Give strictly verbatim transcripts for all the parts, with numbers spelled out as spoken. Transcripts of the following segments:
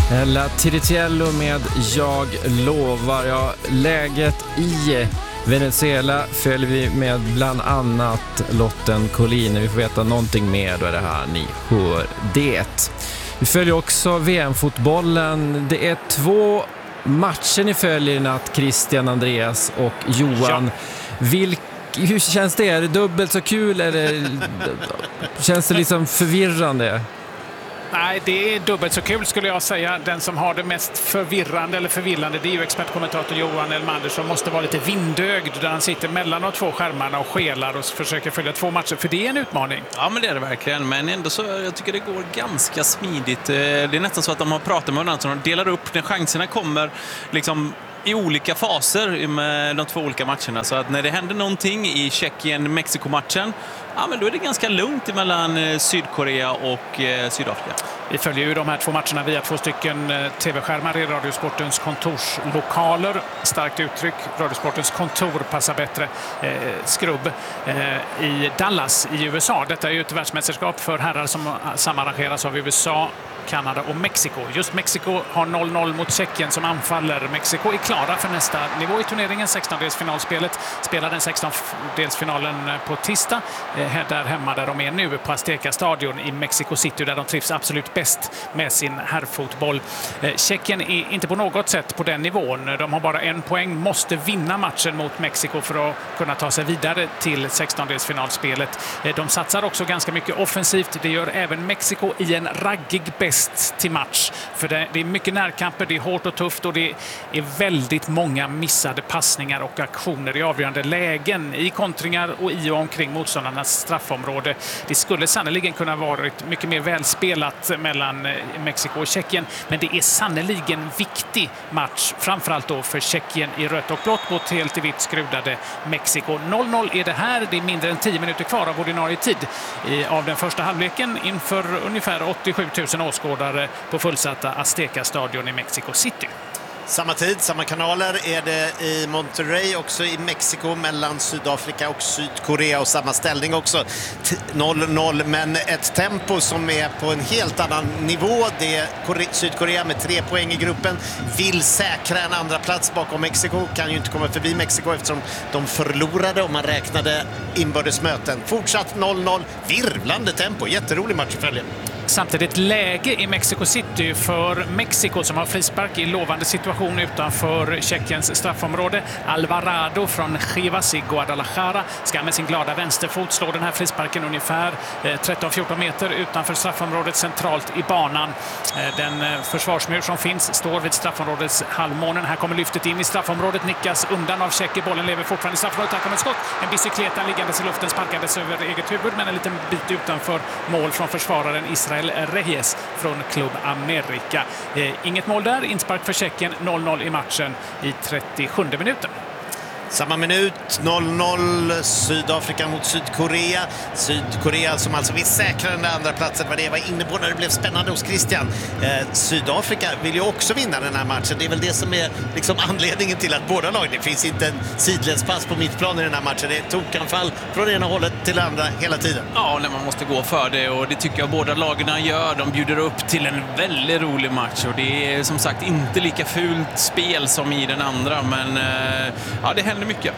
La Tiritiello med Jag lovar. Ja, läget i Venezuela följer vi med bland annat Lotten Collin. Vi får veta någonting mer, då är det här ni hör det. Vi följer också V M-fotbollen. Det är två matcher ni följer i natt, Christian, Andreas och Johan. Ja. Vilk, hur känns det? Är det dubbelt så kul eller känns det liksom förvirrande? Nej, det är dubbelt så kul skulle jag säga. Den som har det mest förvirrande eller förvillande, det är ju expertkommentator Johan Elmander, som måste vara lite vindögd där han sitter mellan de två skärmarna och skelar och försöker följa två matcher, för det är en utmaning. Ja, men det är det verkligen, men ändå så jag tycker det går ganska smidigt. Det är nästan så att de har pratat med varandra, så de delar upp när chanserna kommer liksom i olika faser med de två olika matcherna. Så att när det händer någonting i Tjeckien-Mexiko-matchen, ja, men då är det ganska lugnt mellan Sydkorea och eh, Sydafrika. Vi följer ju de här två matcherna via två stycken tv-skärmar i Radiosportens kontorslokaler. Starkt uttryck. Radiosportens kontor passar bättre. Eh, skrubb eh, i Dallas i U S A. Detta är ju ett världsmästerskap för herrar som samarrangeras av U S A, Kanada och Mexiko. Just Mexiko har noll noll mot Tjeckien som anfaller. Mexiko är klara för nästa nivå i turneringen. sextondelsfinalspelet spelar den sextondelsfinalen på tisdag. Eh, där hemma där de är nu på Azteca stadion i Mexico City, där de trivs absolut bäst med sin herrfotboll. Eh, Tjeckien är inte på något sätt på den nivån. De har bara en poäng, måste vinna matchen mot Mexiko för att kunna ta sig vidare till sextondelsfinalspelet. Eh, de satsar också ganska mycket offensivt. Det gör även Mexiko i en raggig bäst till match. För det, det är mycket närkamper, det är hårt och tufft och det är väldigt många missade passningar och aktioner i avgörande lägen, i kontringar och i och omkring motståndarnas straffområde. Det skulle sannoliken kunna varit mycket mer välspelat mellan Mexiko och Tjeckien, men det är sannoliken en viktig match, framförallt då för Tjeckien i rött och blått mot helt i vitt skrudade Mexiko. noll noll är det här, det är mindre än tio minuter kvar av ordinarie tid i, av den första halvleken inför ungefär åttiosju tusen åskådare på fullsatta Azteca stadion i Mexico City. Samma tid, samma kanaler är det i Monterrey, också i Mexiko, mellan Sydafrika och Sydkorea, och samma ställning också, noll noll, men ett tempo som är på en helt annan nivå. Det är Sydkorea med tre poäng i gruppen, vill säkra en andra plats bakom Mexiko, kan ju inte komma förbi Mexiko eftersom de förlorade om man räknade inbördesmöten. Fortsatt noll noll, virvlande tempo, jätterolig match att följa. Samtidigt läge i Mexico City för Mexiko som har frispark i lovande situation utanför Tjeckiens straffområde. Alvarado från Chivas i Guadalajara ska med sin glada vänsterfot slå den här frisparken ungefär tretton fjorton meter utanför straffområdet, centralt i banan. Den försvarsmur som finns står vid straffområdets halvmånen. Här kommer lyftet in i straffområdet, nickas undan av Tjeckien. Bollen lever fortfarande i straffområdet. Här kommer ett skott. En bicykleta liggandes i luften, sparkades över eget huvud, men en liten bit utanför mål från försvararen Israel Reyes från Club America. Eh, inget mål där, inspark för Tjeckien, noll noll i matchen i trettiosjunde minuten. Samma minut, noll noll, Sydafrika mot Sydkorea. Sydkorea som alltså vill säkra den där andra platsen, vad det var inne på när det blev spännande hos Christian. Eh, Sydafrika vill ju också vinna den här matchen. Det är väl det som är liksom anledningen till att båda lag, det finns inte en sidledspass på mittplan i den här matchen. Det är tokanfall från ena hållet till det andra hela tiden. Ja, när man måste gå för det, och det tycker jag båda lagarna gör. De bjuder upp till en väldigt rolig match, och det är som sagt inte lika fult spel som i den andra, men eh, ja, det händer mycket.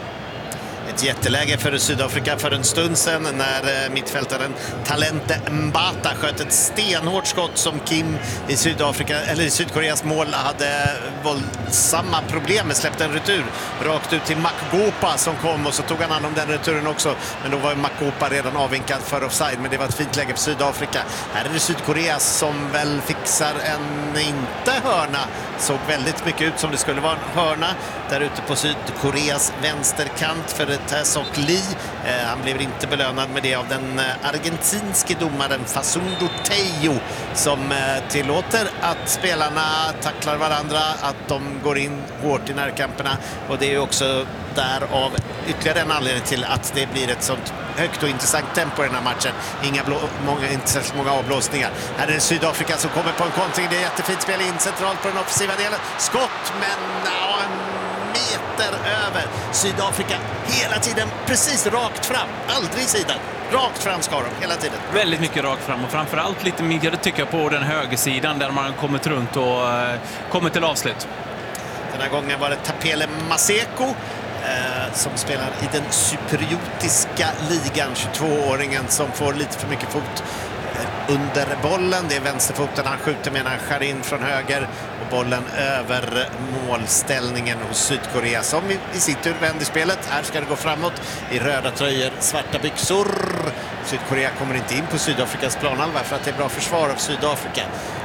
Ett jätteläge för Sydafrika för en stund sedan när mittfältaren Talente Mbata sköt ett stenhårt skott som Kim i Sydafrika, eller i Sydkoreas mål hade våldsamma problem med, släppte en retur rakt ut till Makgopa som kom, och så tog han hand om den returen också, men då var Makgopa redan avvinkad för offside, men det var ett fint läge för Sydafrika. Här är det Sydkorea som väl fixar en inte hörna, såg väldigt mycket ut som det skulle vara en hörna där ute på Sydkoreas vänsterkant för Tessok Lee. Eh, han blev inte belönad med det av den eh, argentinske domaren Facundo Tejo som eh, tillåter att spelarna tacklar varandra, att de går in hårt i närkamperna, och det är också därav ytterligare en anledning till att det blir ett sånt högt och intressant tempo i den här matchen. Inga blå, många, inte särskilt många avblåsningar. Här är det Sydafrika som kommer på en kontring. Det är jättefint spel in centralt på den offensiva delen. Skott, men ja, en meter över. Sydafrika hela tiden precis rakt fram, aldrig i sidan. Rakt fram ska de hela tiden. Väldigt mycket rakt fram och framförallt lite mer tycker jag på den högersidan där man kommit runt och uh, kommit till avslut. Den här gången var det Tapele Maseko eh, som spelar i den cypriotiska ligan. tjugotvååringen som får lite för mycket fot eh, under bollen. Det är vänsterfoten han skjuter med när han skär in från höger. Och bollen över målställningen hos Sydkorea som i, i sitt tur vänder spelet. Här ska det gå framåt i röda tröjor, svarta byxor. Sydkorea kommer inte in på Sydafrikas planhalva för att det är bra försvar av Sydafrika.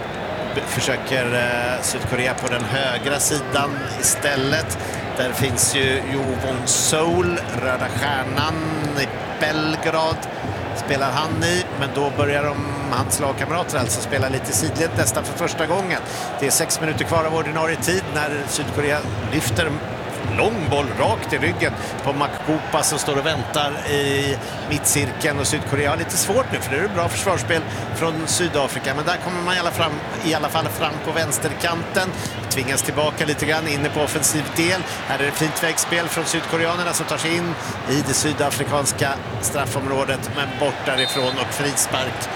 Försöker eh, Sydkorea på den högra sidan istället. Där finns ju Jovon Seoul, Röda Stjärnan i Belgrad spelar han i, men då börjar de, hans lagkamrater alltså spela lite sidled nästan för första gången. Det är sex minuter kvar av ordinarie tid när Sydkorea lyfter lång boll rakt i ryggen på Makupa som står och väntar i mittcirkeln, och Sydkorea har lite svårt nu för det är ett bra försvarsspel från Sydafrika, men där kommer man i alla, fram, i alla fall fram på vänsterkanten, tvingas tillbaka lite grann inne på offensiv del. Här är det fint vägspel från sydkoreanerna som tar sig in i det sydafrikanska straffområdet, men bort därifrån och frispark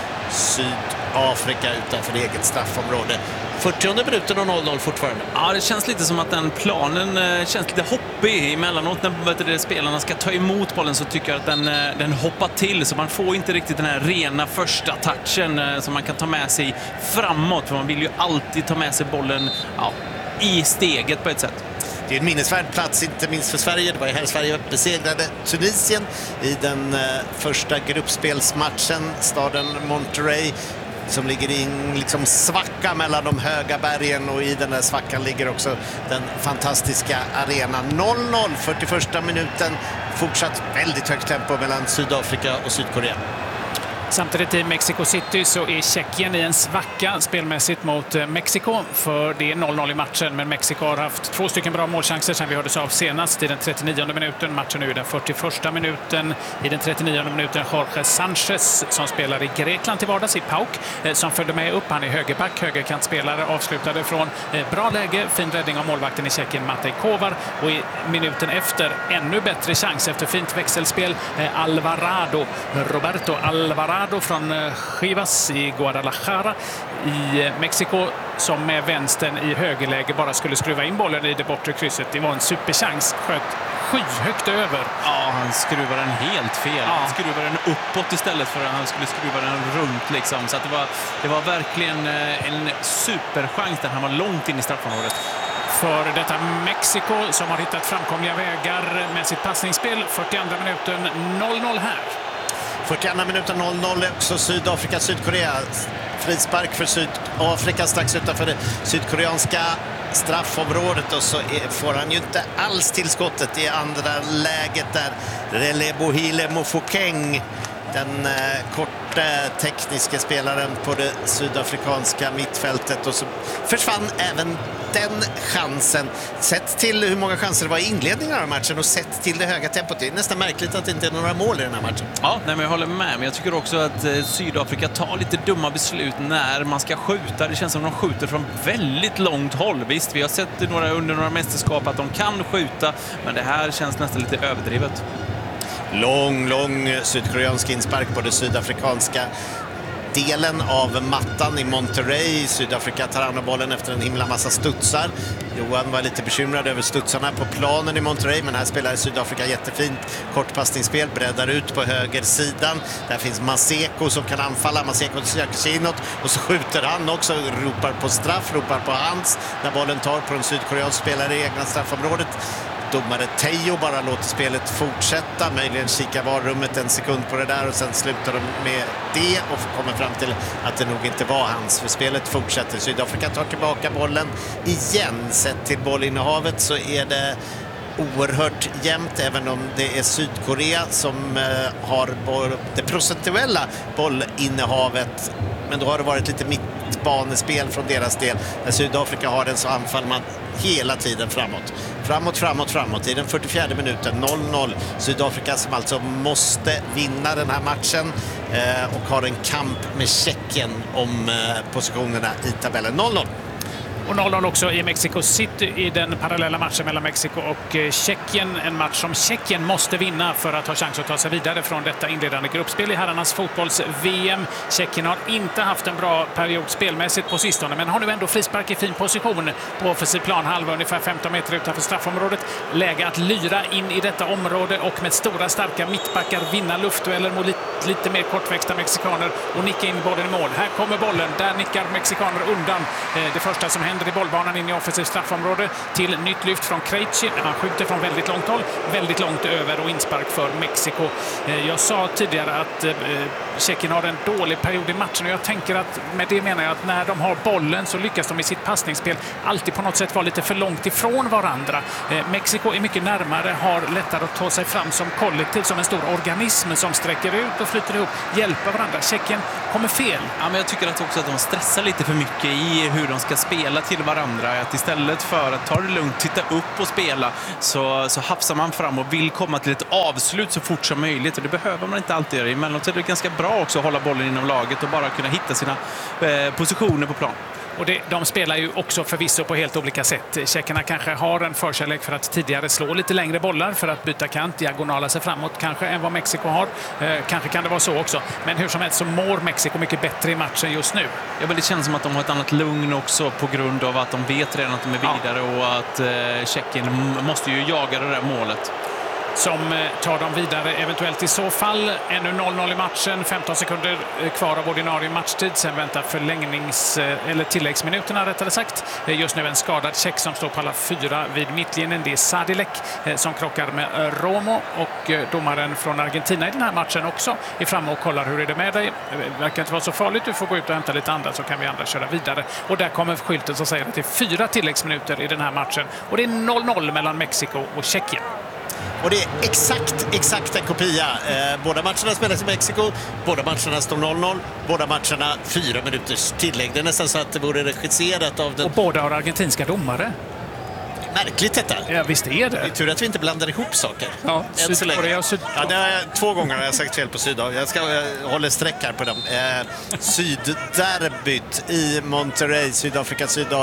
Sydafrika utanför eget straffområde. fyrtionde minuten och noll noll fortfarande. Ja, det känns lite som att den planen eh, känns lite hoppig emellanåt när vet du, spelarna ska ta emot bollen, så tycker jag att den, eh, den hoppar till, så man får inte riktigt den här rena första touchen eh, som man kan ta med sig framåt, för man vill ju alltid ta med sig bollen ja, i steget på ett sätt. Det är en minnesvärd plats, inte minst för Sverige. Det var ju här Sverige besegrade Tunisien i den eh, första gruppspelsmatchen, staden Monterrey som ligger i en liksom svacka mellan de höga bergen, och i den där svackan ligger också den fantastiska arenan. noll noll, fyrtioförsta minuten, fortsatt väldigt högt tempo mellan Sydafrika och Sydkorea. Samtidigt i Mexico City så är Tjeckien i en svacka spelmässigt mot Mexiko, för det är noll noll i matchen, men Mexiko har haft två stycken bra målchanser sedan vi hördes av senast i den trettionionde minuten. Matchen nu i den fyrtioförsta minuten. I den trettionionde minuten Jorge Sanchez som spelar i Grekland till vardags i Pauk som följde med upp. Han är högerback, högerkantspelare, avslutade från bra läge, fin räddning av målvakten i Tjeckien Matej Kovar, och i minuten efter ännu bättre chans efter fint växelspel Alvarado, Roberto Alvarado från Chivas i Guadalajara i Mexiko, som med vänstern i högerläge bara skulle skruva in bollen i det bortre krysset. Det var en superchans, sköt skyhögt över. Ja, han skruvar den helt fel. Ja. Han skruvar den uppåt istället för att han skulle skruva den runt liksom. Så att det var, det var verkligen en superchans där han var långt in i straffområdet. För detta Mexiko som har hittat framkomliga vägar med sitt passningsspel. fyrtionde minuten noll noll här. fyrtionde minuten noll noll också Sydafrika, Sydkorea. Frispark för Sydafrika strax utanför det sydkoreanska straffområdet, och så är, får han ju inte alls tillskottet i andra läget där. Relebohile Mofokeng, den eh, korta tekniska spelaren på det sydafrikanska mittfältet, och så försvann även den chansen. Sett till hur många chanser det var i inledningen av matchen och sett till det höga tempot, det är nästan märkligt att det inte är några mål i den här matchen. Ja, nej, men jag håller med, men jag tycker också att eh, Sydafrika tar lite dumma beslut när man ska skjuta. Det känns som att de skjuter från väldigt långt håll. Visst, vi har sett några, under några mästerskap att de kan skjuta, men det här känns nästan lite överdrivet. Lång, lång sydkoreansk inspark på det sydafrikanska delen av mattan i Monterrey. Sydafrika tar an bollen efter en himla massa studsar. Johan var lite bekymrad över studsarna på planen i Monterrey, men här spelar Sydafrika jättefint kortpassningsspel, breddar ut på högersidan. Där finns Maseko som kan anfalla. Maseko söker sig inåt och så skjuter han också, ropar på straff, ropar på hands när bollen tar på en sydkoreansk spelare i egna straffområdet. Domare Teo bara låter spelet fortsätta, möjligen kika varummet en sekund på det där, och sen slutar de med det och kommer fram till att det nog inte var hans, för spelet fortsätter. Sydafrika tar tillbaka bollen igen. Sett till bollinnehavet så är det oerhört jämnt, även om det är Sydkorea som eh, har det procentuella bollinnehavet, men då har det varit lite mittbanespel från deras del. När Sydafrika har den så anfaller man hela tiden framåt. Framåt, framåt, framåt. I den fyrtiofjärde minuten noll noll. Sydafrika som alltså måste vinna den här matchen eh, och har en kamp med Tjeckien om eh, positionerna i tabellen. noll noll. Och noll noll också i Mexico City i den parallella matchen mellan Mexiko och Tjeckien. En match som Tjeckien måste vinna för att ha chans att ta sig vidare från detta inledande gruppspel i herrarnas fotbolls-V M. Tjeckien har inte haft en bra period spelmässigt på sistone, men har nu ändå frispark i fin position på offensiv plan, halva ungefär femton meter utanför straffområdet. Läge att lyra in i detta område och med stora starka mittbackar vinna luftdueller mot lite, lite mer kortväxta mexikaner och nicka in bollen i mål. Här kommer bollen, där nickar mexikaner undan det första som händer i bollbanan in i offensiv straffområde till nytt lyft från Krejci. Han skjuter från väldigt långt håll, väldigt långt över och inspark för Mexiko. Jag sa tidigare att Tjeckien har en dålig period i matchen och jag tänker att med det menar jag att när de har bollen så lyckas de i sitt passningsspel alltid på något sätt vara lite för långt ifrån varandra. Mexiko är mycket närmare, har lättare att ta sig fram som kollektiv, som en stor organism som sträcker ut och flyter ihop, hjälper varandra. Tjeckien kommer fel. Ja, men jag tycker att också att de stressar lite för mycket i hur de ska spela till varandra. Att istället för att ta det lugnt, titta upp och spela så, så hafsar man fram och vill komma till ett avslut så fort som möjligt. Och det behöver man inte alltid göra. Emellanåt är det ganska bra också att hålla bollen inom laget och bara kunna hitta sina eh, positioner på plan. Och det, de spelar ju också förvisso på helt olika sätt. Tjeckerna kanske har en förkärlek för att tidigare slå lite längre bollar för att byta kant, diagonala sig framåt kanske än vad Mexiko har. Eh, kanske kan det vara så också. Men hur som helst så mår Mexiko mycket bättre i matchen just nu. Ja, men det känns som att de har ett annat lugn också på grund av att de vet redan att de är vidare ja. och att eh, Tjeckien måste ju jaga det där målet. Som tar dem vidare eventuellt i så fall. Ännu noll noll i matchen, femton sekunder kvar av ordinarie matchtid. Sen väntar förlängnings- eller tilläggsminuterna rättare sagt. Just nu en skadad tjeck som står på alla fyra vid mittlinjen. Det är Sadilek som krockar med Romo och domaren från Argentina i den här matchen också är framme och kollar hur är det med dig. Det verkar inte vara så farligt, du får gå ut och hämta lite andra så kan vi andra köra vidare. Och där kommer skylten som säger att det är fyra tilläggsminuter i den här matchen. Och det är noll noll mellan Mexiko och Tjeckien. Och det är exakt, exakt en kopia. Eh, båda matcherna spelas i Mexiko, båda matcherna står noll noll, båda matcherna fyra minuters tillägg. Det är nästan så att det vore regisserat av den... Och båda har argentinska domare. Märkligt detta. Ja, visst är det. Det är tur att vi inte blandar ihop saker. Ja, Sydkorea och Syd... ja, det har jag, två gånger har jag sagt fel på Sydafrika. Jag ska jag håller streck här på dem. Eh, Sydderbyt i Monterrey, Sydafrika,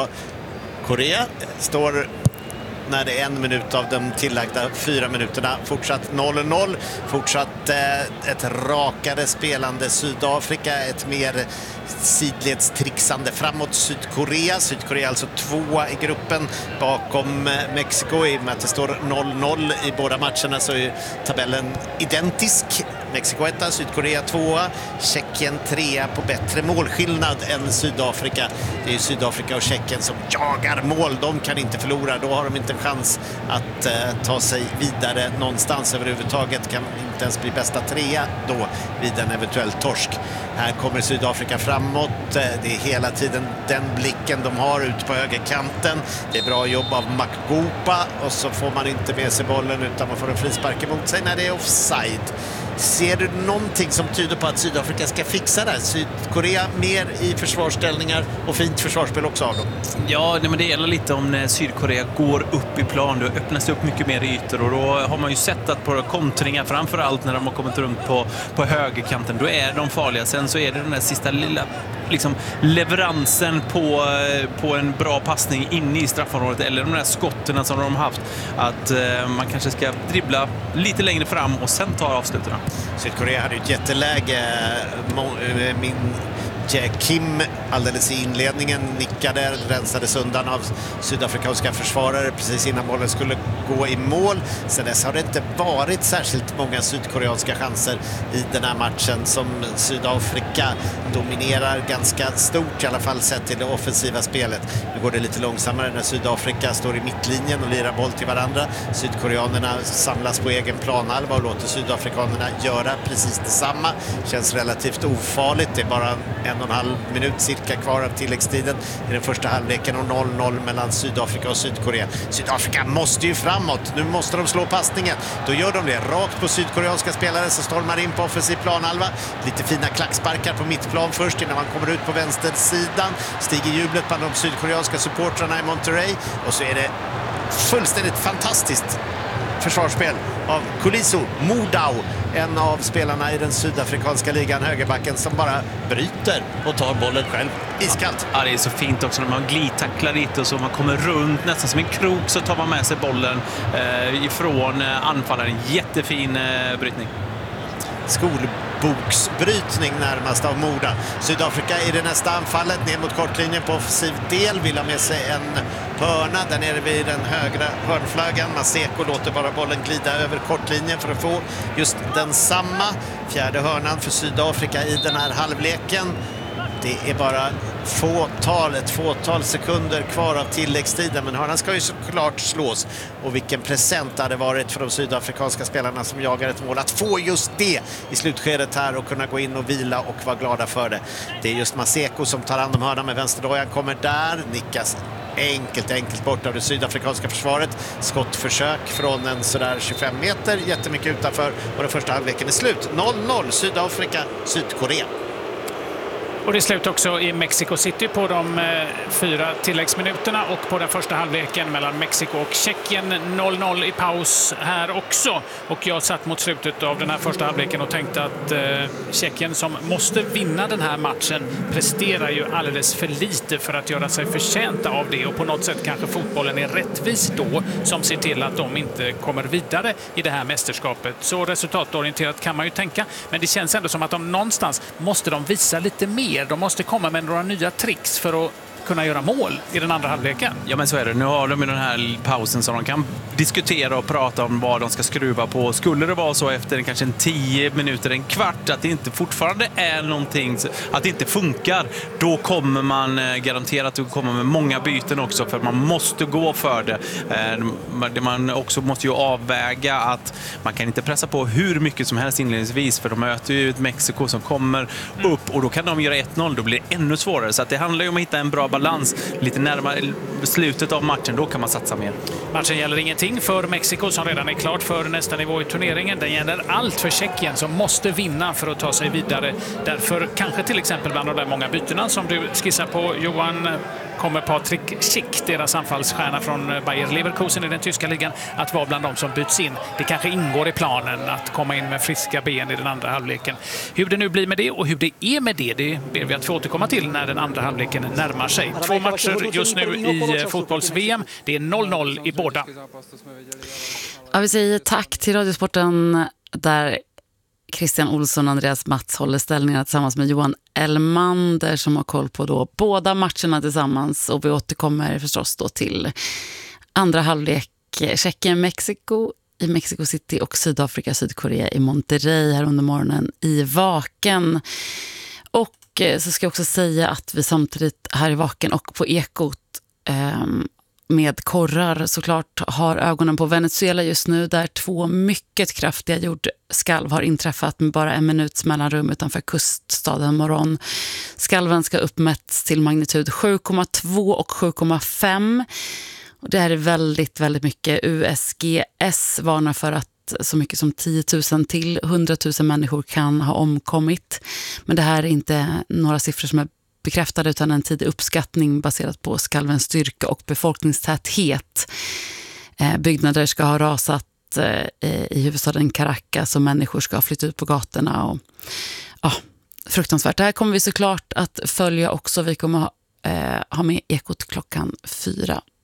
Sydkorea står... när det är en minut av de tillagda fyra minuterna. Fortsatt noll noll. Fortsatt eh, ett rakare spelande Sydafrika. Ett mer sidledstrixande framåt Sydkorea. Sydkorea alltså tvåa i gruppen bakom eh, Mexiko. I och med att det står noll noll i båda matcherna så är tabellen identisk. Mexiko etta, Sydkorea tvåa. Tjeckien trea på bättre målskillnad än Sydafrika. Det är ju Sydafrika och Tjeckien som jagar mål. De kan inte förlora. Då har de inte en chans att eh, ta sig vidare någonstans överhuvudtaget. Kan inte ens bli bästa trea då vid en eventuell torsk. Här kommer Sydafrika framåt. Det är hela tiden den blicken de har ut på högerkanten. Det är bra jobb av Makgopa och så får man inte med sig bollen utan man får en frispark emot sig när det är offside. Ser du någonting som tyder på att Sydafrika ska fixa det? Sydkorea mer i försvarsställningar och fint försvarsspel också av dem. Ja, men det gäller lite om när Sydkorea går upp i plan. Då öppnas det upp mycket mer ytor och då har man ju sett att på kontringar, framförallt när de har kommit runt på, på högerkanten, då är de farliga. Sen så är det den där sista lilla liksom, leveransen på, på en bra passning inne i straffområdet eller de där skotterna som de har haft. Att eh, man kanske ska dribbla lite längre fram och sen ta avslutarna. Sydkorea hade ju ett jätteläge. Min Kim alldeles i inledningen nickade, rensades undan av sydafrikanska försvarare precis innan bollen skulle gå i mål. Sen dess har det inte varit särskilt många sydkoreanska chanser i den här matchen som Sydafrika dominerar ganska stort, i alla fall sett till det offensiva spelet. Nu går det lite långsammare när Sydafrika står i mittlinjen och lirar boll till varandra. Sydkoreanerna samlas på egen planhalva och låter sydafrikanerna göra precis detsamma. Känns relativt ofarligt. Det är bara en och en halv minut cirka kvar av tilläggstiden i den första halvleken och noll noll mellan Sydafrika och Sydkorea. Sydafrika måste ju framåt. Nu måste de slå passningen. Då gör de det rakt på sydkoreanska spelare som stormar in på offensiv planhalva. Lite fina klacksparkar på mittplan först innan man kommer ut på vänstersidan. Stiger jublet bland de sydkoreanska supportrarna i Monterrey och så är det fullständigt fantastiskt försvarsspel av Kuliso Modau, en av spelarna i den sydafrikanska ligan, högerbacken som bara bryter och tar bollen själv. Iskallt. Ja, det är så fint också när man glidtacklar lite och så man kommer runt nästan som en krok, så tar man med sig bollen eh, ifrån eh, anfallaren. Jättefin eh, brytning. Skolboksbrytning närmast av Moda. Sydafrika i det nästa anfallet ner mot kortlinjen på offensiv del, vill ha med sig en hörna där nere vid den högra hörnflaggan. Maseko låter bara bollen glida över kortlinjen för att få just den samma fjärde hörnan för Sydafrika i den här halvleken. Det är bara fåtal, ett fåtal sekunder kvar av tilläggstiden, men hörnan ska ju såklart slås. Och vilken present det hade varit för de sydafrikanska spelarna som jagar ett mål att få just det i slutskedet här och kunna gå in och vila och vara glada för det. Det är just Maseko som tar hand om hörnan med vänsterdojan, kommer där, nickas enkelt, enkelt bort av det sydafrikanska försvaret. Skottförsök från en sådär tjugofem meter, jättemycket utanför, och den första halvleken är slut. noll noll Sydafrika, Sydkorea. Och det är slut också i Mexico City på de eh, fyra tilläggsminuterna och på den första halvleken mellan Mexiko och Tjeckien. noll noll i paus här också. Och jag satt mot slutet av den här första halvleken och tänkte att eh, Tjeckien, som måste vinna den här matchen, presterar ju alldeles för lite för att göra sig förtjänta av det. Och på något sätt kanske fotbollen är rättvis då, som ser till att de inte kommer vidare i det här mästerskapet. Så resultatorienterat kan man ju tänka. Men det känns ändå som att de någonstans måste de visa lite mer. De måste komma med några nya tricks för att kunna göra mål i den andra halvleken. Ja, men så är det. Nu har de i den här pausen så de kan diskutera och prata om vad de ska skruva på. Skulle det vara så efter kanske en tio minuter, en kvart, att det inte fortfarande är någonting, att det inte funkar, då kommer man garanterat att komma med många byten också, för man måste gå för det. Man också måste ju avväga att man kan inte pressa på hur mycket som helst inledningsvis, för de möter ju ett Mexiko som kommer upp och då kan de göra ett noll, då blir det ännu svårare. Så att det handlar ju om att hitta en bra balans lite närmare slutet av matchen, då kan man satsa mer. Matchen gäller ingenting för Mexiko som redan är klart för nästa nivå i turneringen. Den gäller allt för Tjeckien som måste vinna för att ta sig vidare. Därför kanske till exempel bland de där många bytena som du skissar på, Johan, kommer Patrik Schick, deras anfallsstjärna från Bayer Leverkusen i den tyska ligan, att vara bland de som byts in. Det kanske ingår i planen att komma in med friska ben i den andra halvleken. Hur det nu blir med det och hur det är med det, det ber vi att få återkomma till när den andra halvleken närmar sig. Två matcher just nu i fotbolls-V M. Det är noll noll i båda. Ja, vi säger tack till Radiosporten där Christian Olsson och Andreas Mats håller ställningarna tillsammans med Johan Elmander som har koll på då båda matcherna tillsammans, och vi återkommer förstås då till andra halvlek Tjeckien, Mexiko i Mexico City och Sydafrika, Sydkorea i Monterrey här under morgonen i Vaken. Och så ska jag också säga att vi samtidigt här i Vaken och på Ekot eh, med korrar såklart har ögonen på Venezuela just nu, där två mycket kraftiga jordskalv har inträffat med bara en minuts mellanrum utanför kuststaden Morón. Skalven ska uppmätts till magnitud sju komma två och sju komma fem. Och det här är väldigt, väldigt mycket. U S G S varnar för att så mycket som tio tusen till hundra tusen människor kan ha omkommit. Men det här är inte några siffror som är bekräftade utan en tidig uppskattning baserat på skalvens styrka och befolkningstäthet. Eh, byggnader ska ha rasat eh, i huvudstaden Caracas och människor ska ha flyttat ut på gatorna. Och, ja, fruktansvärt. Det här kommer vi såklart att följa också. Vi kommer ha, eh, ha med Ekot klockan fyra.